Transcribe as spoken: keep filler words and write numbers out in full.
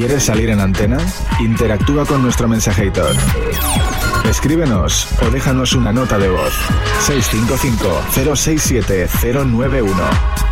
¿Quieres salir en antena? Interactúa con nuestro mensajeador. Escríbenos o déjanos una nota de voz. seis cinco cinco, cero seis siete, cero nueve uno.